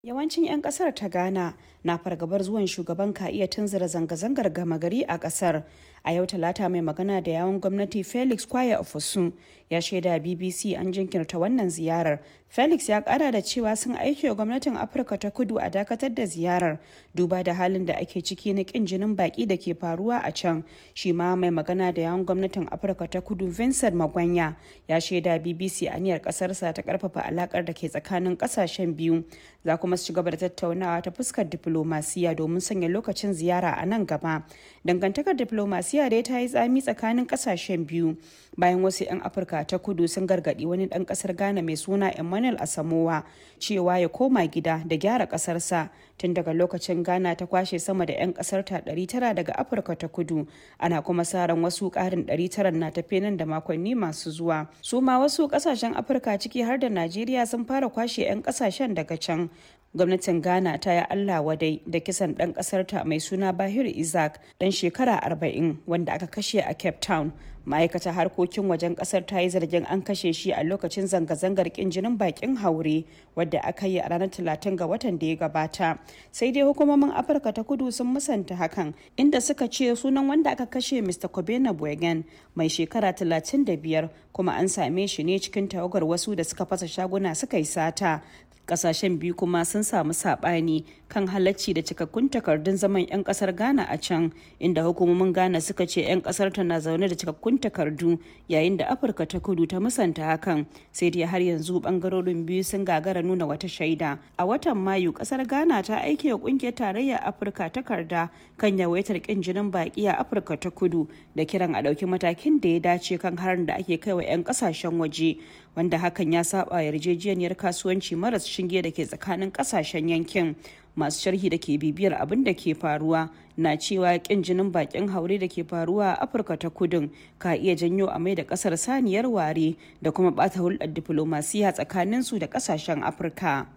Yawancin 'yan kasar ta Ghana na fargabar zuwan shugaban ka iya tunzura zanga-zangar gama gari a kasar. A yau Talata mai magana da yawun gwamnati Felix Kwaya Ofosun ya shaida BBC an jinkirta wannan ziyarar. Felix ya kara da cewa sun aiki wa gwamnatin Afirka ta Kudu a dakatar da ziyarar duba da halin da ake ciki na kin jinin baki da ke faruwa a can. Shi ma mai magana da yawun gwamnatin Afirka ta Kudu Vincent Magwanya ya shaida BBC aniyar kasarsa ta karfafa alakar da ke tsakanin kasashen biyu. Za kuma su ci gaba da tattaunawa ta fuskar diplomasiya domin sanya lokacin ziyara a nan gaba. Dangantakar diplomasiya dai ta yi tsami tsakanin kasashen biyu bayan wasu 'yan Afirka ta Kudu sun gargadi wani dan kasar Ghana mai suna Emmanuel Asamoah cewa ya koma gida da gyara kasarsa. Tun daga lokacin Ghana ta kwashe sama da 'yan kasar ta 900 daga Afirka ta Kudu, ana kuma sa ran wasu karin 900 na tafe nan da makonni masu zuwa. Su ma wasu kasashen Afirka ciki har da Najeriya sun fara kwashe 'yan kasashen daga can. Gwamnatin Ghana ta yi Allah wadai da kisan ɗan ƙasarta mai suna Bahir Isaac ɗan shekara 40 wanda aka kashe a Cape Town. Ma'aikatar harkokin wajen ƙasar ta yi zargin an kashe shi a lokacin zanga-zangar ƙin jinin bakin haure wadda aka yi a ranar 30 ga watan da ya gabata. Sai dai hukumomin Afirka ta Kudu sun musanta hakan inda suka ce sunan wanda aka kashe Mr. Kobena Boygan mai shekara 35 kuma an same shi ne cikin tawagar wasu da suka fasa shaguna suka yi sata. Kasashen biyu kuma sun samu sabani kan halacci da cikakkun takardun zaman 'yan kasar Ghana a can, inda hukumomin Ghana suka ce 'yan kasar ta na zaune da cikakkun takardu yayin da Afirka ta Kudu ta musanta hakan. Sai dai har yanzu bangarorin biyu sun gagara nuna wata shaida. A watan Mayu kasar Ghana ta aike wa kungiyar tarayyar Afirka takarda kan yawaitar kin jinin baki a Afirka ta Kudu da kiran a dauki matakin da ya dace kan harin da ake kai wa 'yan kasashen waje, wanda hakan ya saba yarjejeniyar kasuwanci maras shinge da ke tsakanin kasashen yankin. Masu sharhi da ke bibiyar abin da ke faruwa na cewa kin jinin bakin haure da ke faruwa a Afirka ta Kudun ka iya janyo a mai da kasar saniyar ware da kuma bata hulɗar diflomasiya tsakanin su da kasashen Afirka.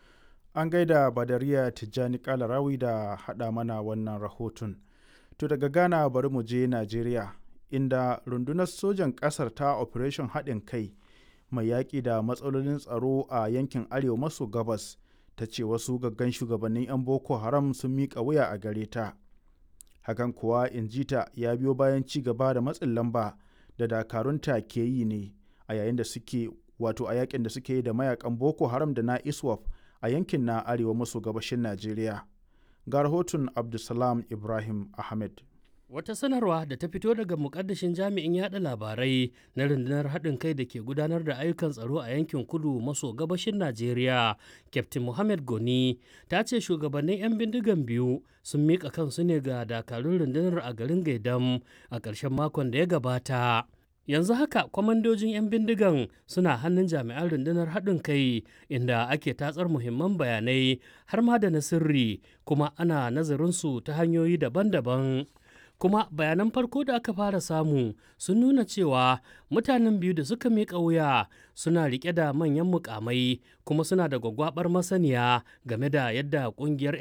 An gaida Badariya Tijjani Kalarawi da haɗa mana wannan rahoton. To daga Ghana bari mu je Najeriya, inda rundunar sojan ƙasar ta Operation haɗin kai mai yaƙi da matsalolin tsaro a yankin arewa maso gabas ta ce wasu gaggan shugabannin 'yan Boko Haram sun miƙa wuya a gare ta. Hakan kuwa in ji ta ya biyo bayan ci gaba da matsin lamba da dakarunta ke yi ne a yayin da suke a yakin da suke yi da mayakan Boko Haram da na ISWAP a yankin na arewa maso gabashin Najeriya. Ga rahoton Abdulsalam Ibrahim Ahmed. Wata sanarwa da ta fito daga mukaddashin jami'in yada labarai na rundunar haɗin kai da ke gudanar da ayyukan tsaro a yankin kudu maso gabashin Najeriya, Captain Mohammed Goni, ta ce shugabannin 'yan bindigan biyu sun miƙa kansu ne ga dakarun rundunar a garin Gaidam a ƙarshen makon da ya gabata. Yanzu haka kwamandojin 'yan bindigan suna hannun jami'an rundunar haɗin kai inda ake tatsar muhimman bayanai har ma da na sirri, kuma ana nazarinsu ta hanyoyi daban-daban. Kuma bayanan farko da aka fara samu sun nuna cewa mutanen biyu da suka miƙa wuya suna riƙe da manyan mukamai kuma suna da gwaggwabar masaniya game da yadda ƙungiyar